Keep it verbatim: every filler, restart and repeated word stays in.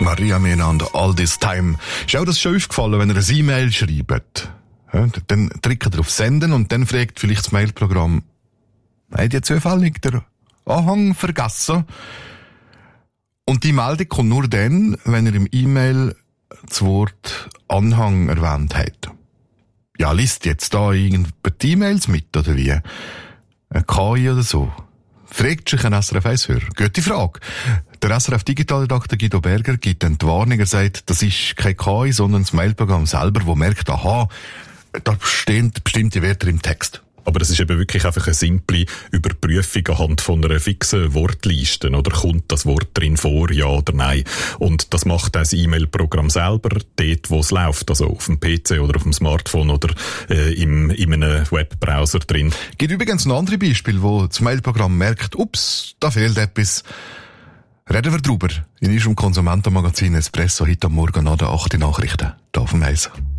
Maria miteinander, all this time. Ist auch das schon aufgefallen, wenn ihr ein E-Mail schreibt? Ja, dann drückt ihr auf Senden und dann fragt vielleicht das Mailprogramm, habt ihr zufällig den Anhang vergessen? Und die Meldung kommt nur dann, wenn ihr im E-Mail das Wort Anhang erwähnt habt. Ja, liest jetzt da irgendjemand die E-Mails mit, oder wie? Ein K I oder so? Fragt sich ein S R F eins-Hörer. Gute Frage. Der S R F-Digitalredakteur Guido Berger gibt dann die Warnung. Er sagt, das ist kein K I, sondern das Mailprogramm selber, das merkt, aha, da stehen bestimmte Wörter im Text. Aber das ist eben wirklich einfach eine simple Überprüfung anhand von einer fixen Wortliste. Oder kommt das Wort drin vor, ja oder nein? Und das macht das E-Mail-Programm selber, dort wo es läuft, also auf dem P C oder auf dem Smartphone oder äh, im, in einem Webbrowser drin. Es gibt übrigens noch andere Beispiele, wo das Mailprogramm merkt, ups, da fehlt etwas. Reden wir drüber in unserem Konsumentenmagazin Espresso heute am Morgen an den acht Nachrichten. Da auf dem Eis.